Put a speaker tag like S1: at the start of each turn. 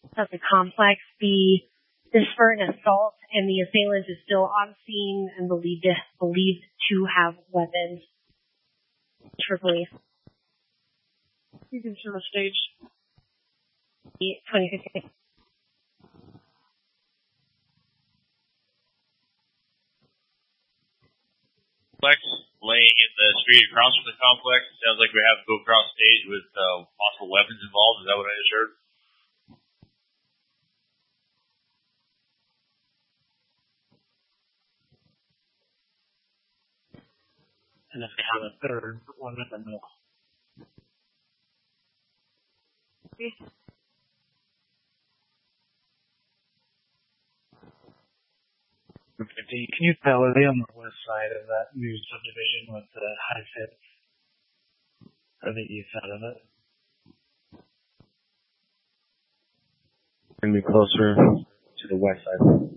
S1: of the complex. This for an assault, and the assailant is still on scene and believed to have weapons. For police.
S2: You can show the stage.
S1: 2015.
S3: Complex laying in the street across from the complex. It sounds like we have to go across stage with possible weapons involved. Is that what I just heard?
S4: And if they have a third, one in the middle.
S2: Okay.
S4: Can you tell, are they on the west side of that new subdivision with the high fence? Or the east side of it?
S5: Bring me closer to the west side.